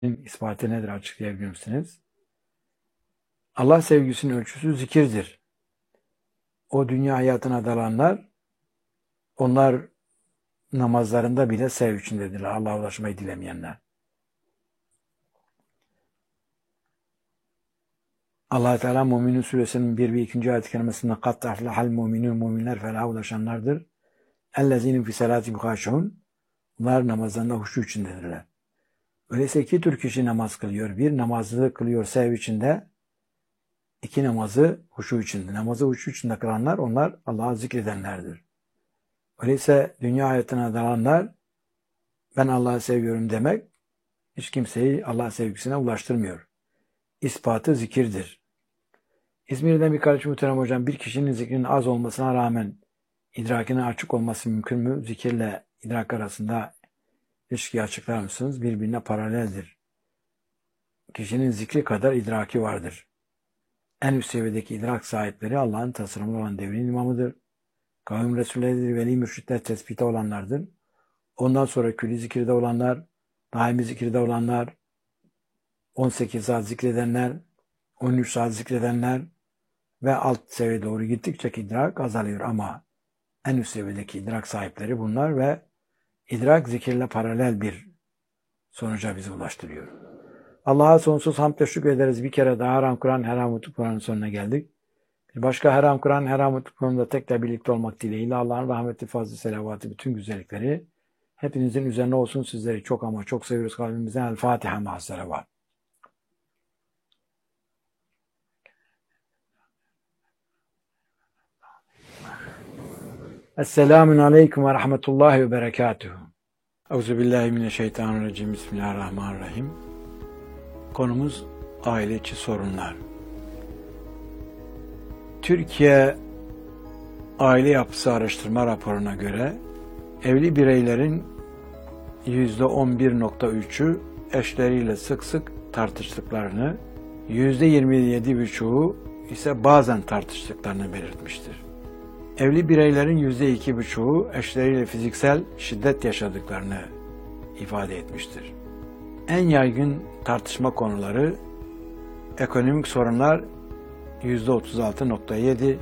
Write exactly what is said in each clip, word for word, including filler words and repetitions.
ispatı nedir açıklayabilir misiniz? Allah sevgisinin ölçüsü zikirdir. O dünya hayatına dalanlar, onlar namazlarında bile sev içindedirler. Allah'a ulaşmayı dilemeyenler. Allah Teala Müminun suresinin bir ve ikinci ayet-i kerimesinde kat aflahal mu'minun, müminler felaha ulaşanlardır. Ellezînü fi salâtim hâşi'un. Bunlar namazlarında huşu içindedirler. Öyleyse iki tür kişi namaz kılıyor. Bir, namazı kılıyor sev içinde. İki, namazı huşu içinde. Namazı huşu içinde kılanlar, onlar Allah'ı zikredenlerdir. Öyleyse dünya hayatına dalanlar, ben Allah'ı seviyorum demek, hiç kimseyi Allah sevgisine ulaştırmıyor. İspatı zikirdir. İzmir'den bir kardeşim muhterem hocam, bir kişinin zikrinin az olmasına rağmen idrakine açık olması mümkün mü? Zikirle idrak arasında ilişkiyi açıklar mısınız? Birbirine paraleldir. Kişinin zikri kadar idraki vardır. En üst seviyedeki idrak sahipleri Allah'ın tasarımı olan devrin imamıdır. Kavim Resulleridir, veli mürşitler tespite olanlardır. Ondan sonra külli zikirde olanlar, daimi zikirde olanlar, on sekiz saat zikredenler, on üç saat zikredenler ve alt seviyeye doğru gittikçe idrak azalıyor ama en üst seviyedeki idrak sahipleri bunlar ve idrak zikirle paralel bir sonuca bizi ulaştırıyor. Allah'a sonsuz hamd ve şükrederiz. Bir kere daha haram Kur'an, haram mutlu Kur'an'ın sonuna geldik. Bir başka haram Kur'an, haram mutlu Kur'an'da tekrar birlikte olmak dileğiyle Allah'ın rahmeti, fazlı, selavatı, bütün güzellikleri hepinizin üzerine olsun. Sizleri çok ama çok seviyoruz kalbimizden. El Fatiha mahzere var. Esselamun aleyküm ve rahmetullahi ve berekatuhu. Euzubillahimineşşeytanirracim. Bismillahirrahmanirrahim. Konumuz aile içi sorunlar. Türkiye Aile Yapısı Araştırma raporuna göre evli bireylerin yüzde on bir nokta üçü eşleriyle sık sık tartıştıklarını, yüzde yirmi yedi buçuğu ise bazen tartıştıklarını belirtmiştir. Evli bireylerin yüzde iki buçuğu eşleriyle fiziksel şiddet yaşadıklarını ifade etmiştir. En yaygın tartışma konuları ekonomik sorunlar yüzde otuz altı nokta yedi,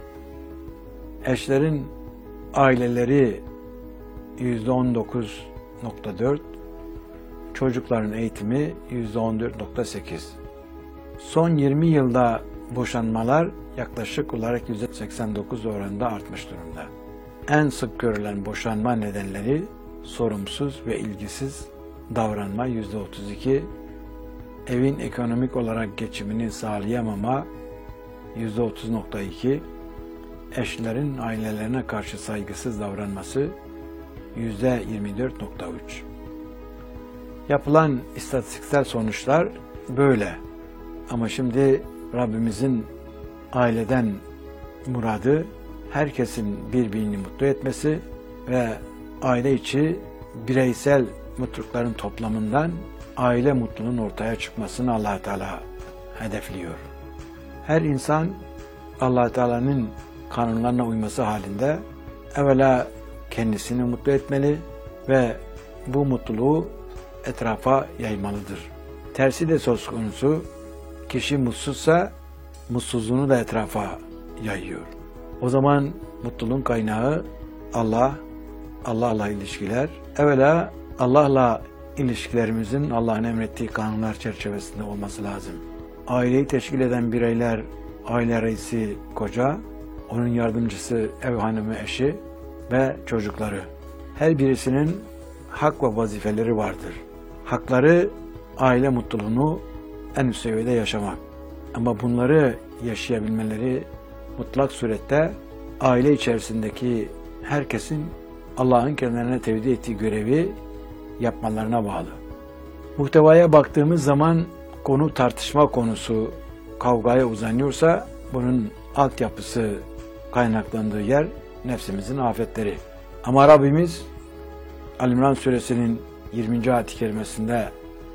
eşlerin aileleri yüzde on dokuz nokta dört, çocukların eğitimi yüzde on dört nokta sekiz. Son yirmi yılda boşanmalar yaklaşık olarak yüzde seksen dokuz oranında artmış durumda. En sık görülen boşanma nedenleri sorumsuz ve ilgisiz davranma yüzde otuz iki, evin ekonomik olarak geçimini sağlayamama yüzde otuz nokta iki, eşlerin ailelerine karşı saygısız davranması yüzde yirmi dört nokta üç. Yapılan istatistiksel sonuçlar böyle. Ama şimdi Rabbimizin aileden muradı herkesin birbirini mutlu etmesi ve aile içi bireysel mutlulukların toplamından aile mutluluğunun ortaya çıkmasını Allah Teala hedefliyor. Her insan Allah Teala'nın kanunlarına uyması halinde evvela kendisini mutlu etmeli ve bu mutluluğu etrafa yaymalıdır. Tersi de söz konusu, kişi mutsuzsa mutsuzluğunu da etrafa yayıyor. O zaman mutluluğun kaynağı Allah, Allah'la ilişkiler. Evvela Allah'la ilişkilerimizin Allah'ın emrettiği kanunlar çerçevesinde olması lazım. Aileyi teşkil eden bireyler, aile reisi koca, onun yardımcısı ev hanımı eşi ve çocukları. Her birisinin hak ve vazifeleri vardır. Hakları aile mutluluğunu en üst seviyede yaşamak. Ama bunları yaşayabilmeleri mutlak surette aile içerisindeki herkesin Allah'ın kendilerine tevdi ettiği görevi yapmalarına bağlı. Muhtevaya baktığımız zaman konu tartışma konusu kavgaya uzanıyorsa bunun altyapısı kaynaklandığı yer nefsimizin afetleri. Ama Rabbimiz Al-İmran suresinin yirminci ayet-i kerimesinde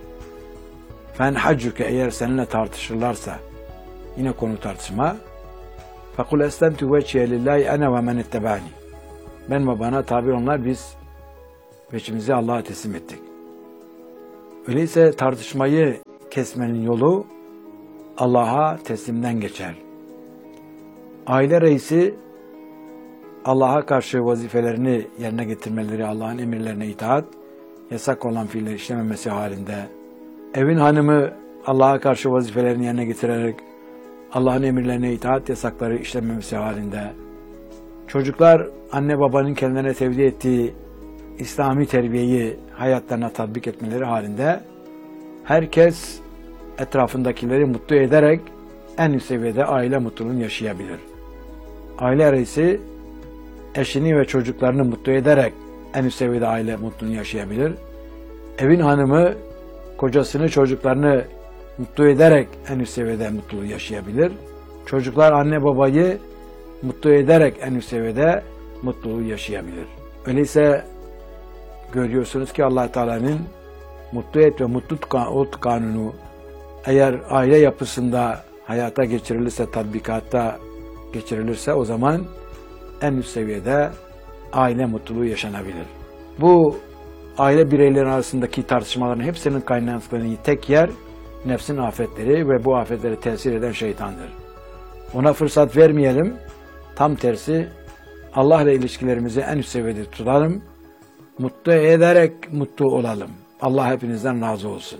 "Fenhaccuke" eğer seninle tartışırlarsa, yine konu tartışma, "Fekul eslemtu vecihe lillahi ene ve men ettebani." Ben ve bana tabi onlar, biz veçimizi Allah'a teslim ettik. Öyleyse tartışmayı kesmenin yolu Allah'a teslimden geçer. Aile reisi Allah'a karşı vazifelerini yerine getirmeleri, Allah'ın emirlerine itaat, yasak olan fiilleri işlememesi halinde, evin hanımı Allah'a karşı vazifelerini yerine getirerek Allah'ın emirlerine itaat, yasakları işlememesi halinde, çocuklar anne babanın kendilerine tevdi ettiği İslami terbiyeyi hayatlarına tatbik etmeleri halinde, herkes etrafındakileri mutlu ederek en üst seviyede aile mutluluğunu yaşayabilir. Aile reisi eşini ve çocuklarını mutlu ederek en üst seviyede aile mutluluğunu yaşayabilir. Evin hanımı kocasını, çocuklarını mutlu ederek en üst seviyede mutluluğu yaşayabilir. Çocuklar anne babayı mutlu ederek en üst seviyede mutluluğu yaşayabilir. Öyleyse görüyorsunuz ki Allah Teala'nın mutlu et ve mutlu ol kanunu eğer aile yapısında hayata geçirilirse, tatbikatta geçirilirse o zaman en üst seviyede aile mutluluğu yaşanabilir. Bu aile bireyleri arasındaki tartışmaların hepsinin kaynaklandığı tek yer nefsin afetleri ve bu afetlere tesir eden şeytandır. Ona fırsat vermeyelim. Tam tersi Allah ile ilişkilerimizi en üst seviyede tutalım. Mutlu ederek mutlu olalım. Allah hepinizden razı olsun.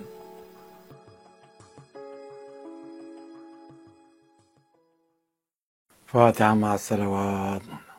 Fatiha ma'as salavat.